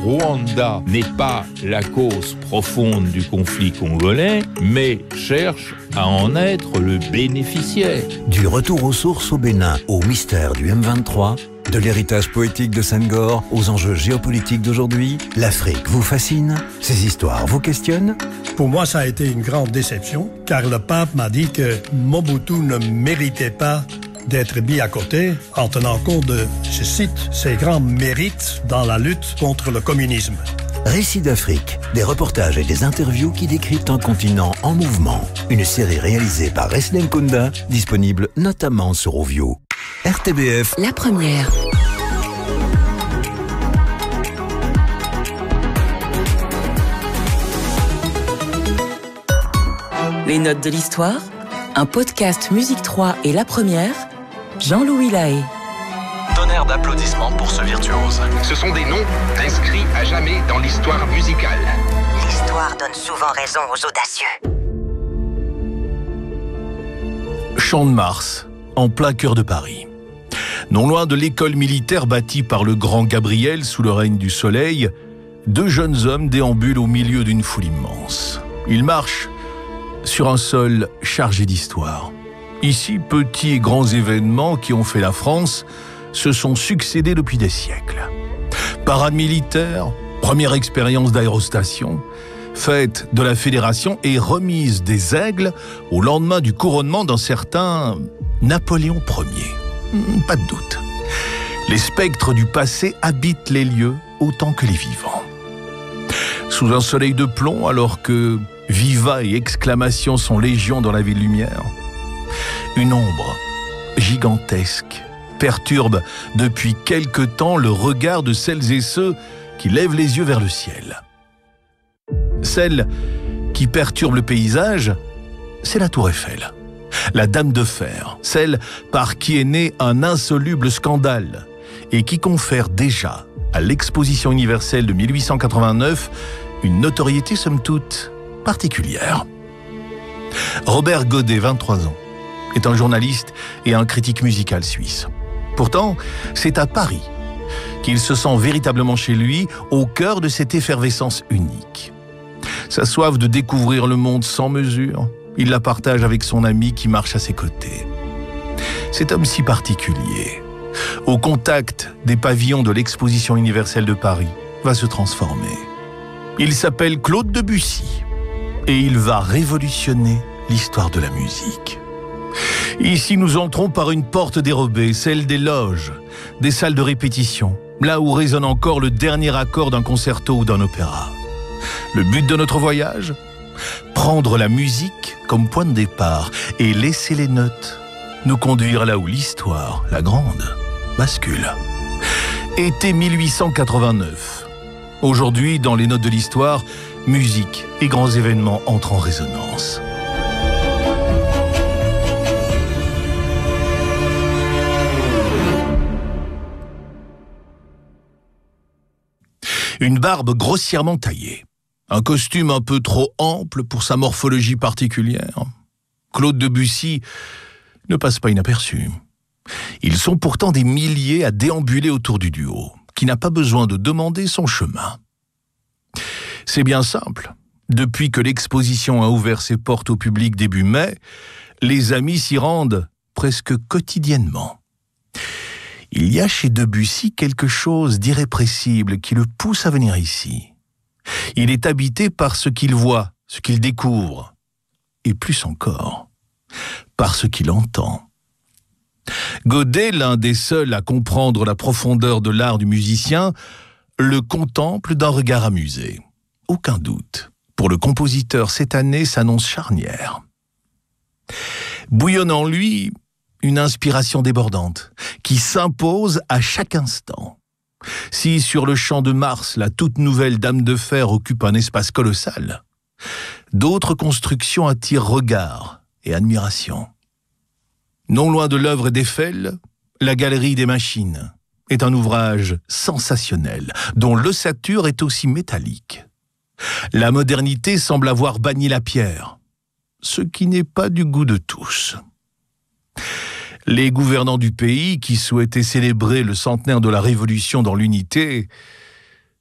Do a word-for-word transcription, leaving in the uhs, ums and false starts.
Rwanda n'est pas la cause profonde du conflit congolais, mais cherche à en être le bénéficiaire. Du retour aux sources au Bénin, au mystère du M vingt-trois, de l'héritage poétique de Senghor aux enjeux géopolitiques d'aujourd'hui, l'Afrique vous fascine? Ces histoires vous questionnent? Pour moi, ça a été une grande déception, car le pape m'a dit que Mobutu ne méritait pas d'être mis à côté en tenant compte de, je cite, ses grands mérites dans la lutte contre le communisme. Récits d'Afrique, des reportages et des interviews qui décryptent un continent en mouvement. Une série réalisée par Reslen Kunda, disponible notamment sur Ovio. R T B F, la première. Les notes de l'histoire, un podcast Musique trois et la première, Jean-Louis Lahaye. Tonnerre d'applaudissements pour ce virtuose. Ce sont des noms inscrits à jamais dans l'histoire musicale. L'histoire donne souvent raison aux audacieux. Champ de Mars, en plein cœur de Paris. Non loin de l'école militaire bâtie par le grand Gabriel sous le règne du soleil, deux jeunes hommes déambulent au milieu d'une foule immense. Ils marchent sur un sol chargé d'histoire. Ici, petits et grands événements qui ont fait la France se sont succédés depuis des siècles. Parade militaire, première expérience d'aérostation, fête de la Fédération et remise des aigles au lendemain du couronnement d'un certain Napoléon Ier. Pas de doute. Les spectres du passé habitent les lieux autant que les vivants. Sous un soleil de plomb, alors que viva et exclamations sont légion dans la ville lumière, une ombre gigantesque perturbe depuis quelque temps le regard de celles et ceux qui lèvent les yeux vers le ciel. Celle qui perturbe le paysage, c'est la Tour Eiffel, la Dame de Fer, celle par qui est né un insoluble scandale et qui confère déjà à l'Exposition universelle de mille huit cent quatre-vingt-neuf une notoriété somme toute particulière. Robert Godet, vingt-trois ans, est un journaliste et un critique musical suisse. Pourtant, c'est à Paris qu'il se sent véritablement chez lui, au cœur de cette effervescence unique. Sa soif de découvrir le monde sans mesure, il la partage avec son ami qui marche à ses côtés. Cet homme si particulier, au contact des pavillons de l'Exposition universelle de Paris, va se transformer. Il s'appelle Claude Debussy et il va révolutionner l'histoire de la musique. Ici, nous entrons par une porte dérobée, celle des loges, des salles de répétition, là où résonne encore le dernier accord d'un concerto ou d'un opéra. Le but de notre voyage ? Prendre la musique comme point de départ et laisser les notes nous conduire là où l'histoire, la grande, bascule. Été mille huit cent quatre-vingt-neuf. Aujourd'hui, dans les notes de l'histoire, musique et grands événements entrent en résonance. Une barbe grossièrement taillée, un costume un peu trop ample pour sa morphologie particulière. Claude Debussy ne passe pas inaperçu. Ils sont pourtant des milliers à déambuler autour du duo, qui n'a pas besoin de demander son chemin. C'est bien simple. Depuis que l'exposition a ouvert ses portes au public début mai, les amis s'y rendent presque quotidiennement. Il y a chez Debussy quelque chose d'irrépressible qui le pousse à venir ici. Il est habité par ce qu'il voit, ce qu'il découvre, et plus encore, par ce qu'il entend. Godet, l'un des seuls à comprendre la profondeur de l'art du musicien, le contemple d'un regard amusé. Aucun doute, pour le compositeur, cette année s'annonce charnière. Bouillonne en lui une inspiration débordante, qui s'impose à chaque instant. Si sur le champ de Mars, la toute nouvelle Dame de Fer occupe un espace colossal, d'autres constructions attirent regard et admiration. Non loin de l'œuvre d'Eiffel, la Galerie des Machines est un ouvrage sensationnel, dont l'ossature est aussi métallique. La modernité semble avoir banni la pierre, ce qui n'est pas du goût de tous. Les gouvernants du pays, qui souhaitaient célébrer le centenaire de la Révolution dans l'unité,